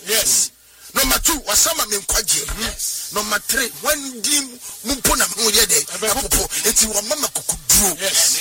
Yes. Number 2, wasama me nkwaje. Yes. Number 3, when dim mumpo na mo ye de. Apopo enti wo mama kokuduro. Yes.